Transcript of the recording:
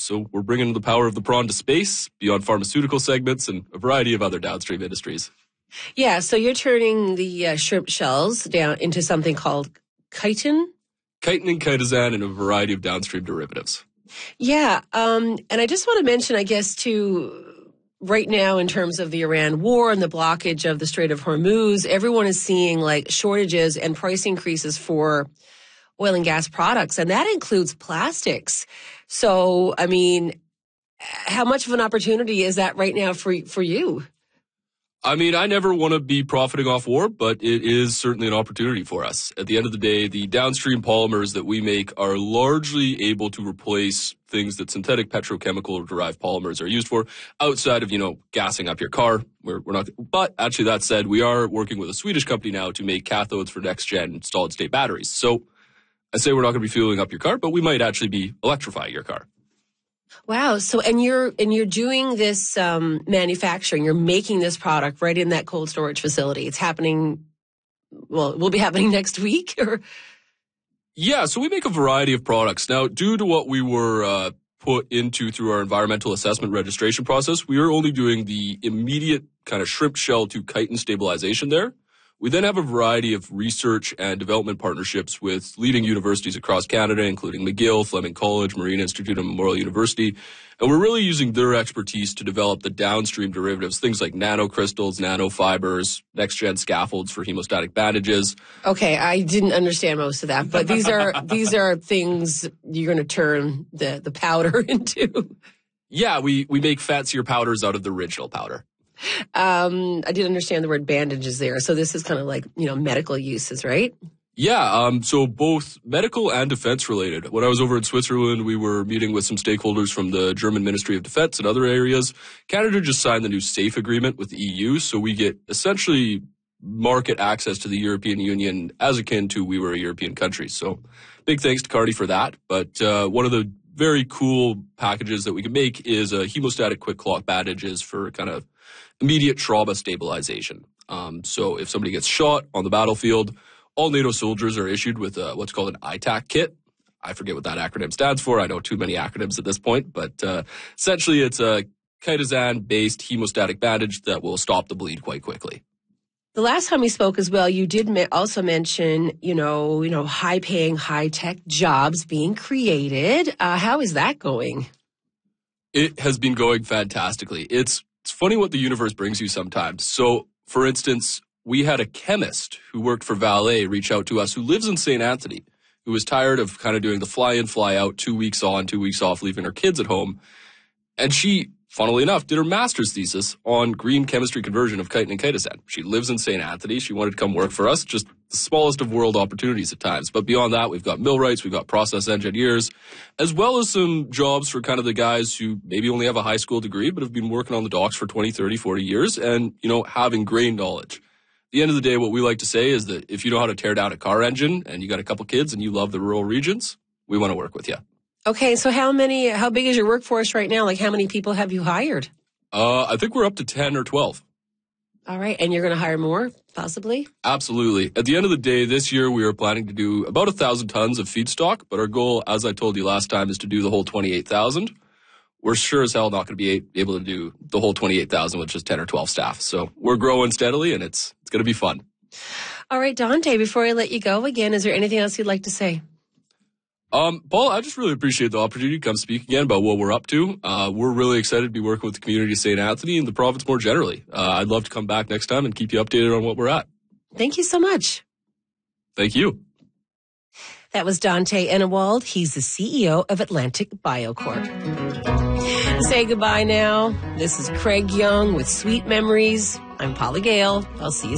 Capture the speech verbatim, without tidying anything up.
So we're bringing the power of the prawn to space, beyond pharmaceutical segments, and a variety of other downstream industries. Yeah, so you're turning the uh, shrimp shells down into something called chitin? Chitin and chitosan and a variety of downstream derivatives. Yeah, um, and I just want to mention, I guess, too, right now in terms of the Iran war and the blockage of the Strait of Hormuz, everyone is seeing like shortages and price increases for oil and gas products, and that includes plastics. So, I mean, how much of an opportunity is that right now for for you? I mean, I never want to be profiting off war, but it is certainly an opportunity for us. At the end of the day, the downstream polymers that we make are largely able to replace things that synthetic petrochemical or derived polymers are used for outside of, you know, gassing up your car. We're, we're not, but actually that said, we are working with a Swedish company now to make cathodes for next gen solid state batteries. So I say we're not going to be fueling up your car, but we might actually be electrifying your car. Wow. So, and you're, and you're doing this, um, manufacturing, you're making this product right in that cold storage facility. It's happening, well, it will be happening next week or? Yeah. So we make a variety of products. Now, due to what we were, uh, put into through our environmental assessment registration process, we are only doing the immediate kind of shrimp shell to chitin stabilization there. We then have a variety of research and development partnerships with leading universities across Canada, including McGill, Fleming College, Marine Institute, and Memorial University. And we're really using their expertise to develop the downstream derivatives, things like nanocrystals, nanofibers, next-gen scaffolds for hemostatic bandages. Okay, I didn't understand most of that, but these are these are things you're going to turn the, the powder into. Yeah, we, we make fancier powders out of the original powder. Um, I did understand the word bandages there. So this is kind of like, you know, medical uses, right? Yeah, um, so both medical and defense related. When I was over in Switzerland, we were meeting with some stakeholders from the German Ministry of Defense and other areas. Canada just signed the new SAFE agreement with the E U, so we get essentially market access to the European Union as akin to we were a European country. So big thanks to Cardi for that. But uh, one of the very cool packages that we can make is a hemostatic quick clot bandages for kind of immediate trauma stabilization. Um, so if somebody gets shot on the battlefield, all NATO soldiers are issued with a, what's called an I TAC kit. I forget what that acronym stands for. I know too many acronyms at this point, but uh, essentially it's a chitosan-based hemostatic bandage that will stop the bleed quite quickly. The last time we spoke as well, you did also mention, you know, you know, high-paying, high-tech jobs being created. Uh, how is that going? It has been going fantastically. It's It's funny what the universe brings you sometimes. So, for instance, we had a chemist who worked for Vale reach out to us who lives in Saint Anthony, who was tired of kind of doing the fly-in, fly-out, two weeks on, two weeks off, leaving her kids at home. And she, funnily enough, did her master's thesis on green chemistry conversion of chitin and chitosan. She lives in Saint Anthony. She wanted to come work for us, just the smallest of world opportunities at times. But beyond that, we've got millwrights, we've got process engineers, as well as some jobs for kind of the guys who maybe only have a high school degree, but have been working on the docks for twenty, thirty, forty years and, you know, having grain knowledge. At the end of the day, what we like to say is that if you know how to tear down a car engine and you got a couple kids and you love the rural regions, we want to work with you. Okay, so how many, how big is your workforce right now? Like how many people have you hired? Uh, I think we're up to ten or twelve. All right, and you're going to hire more, possibly? Absolutely. At the end of the day, this year we are planning to do about one thousand tons of feedstock, but our goal, as I told you last time, is to do the whole twenty-eight thousand. We're sure as hell not going to be able to do the whole twenty-eight thousand with just ten or twelve staff. So we're growing steadily, and it's it's going to be fun. All right, Dante, before I let you go again, is there anything else you'd like to say? Um, Paul, I just really appreciate the opportunity to come speak again about what we're up to. Uh, we're really excited to be working with the community of Saint Anthony and the province more generally. Uh, I'd love to come back next time and keep you updated on what we're at. Thank you so much. Thank you. That was Dante Enewald. He's the C E O of Atlantic Biocorp. Say goodbye now. This is Craig Young with Sweet Memories. I'm Paula Gale. I'll see you soon.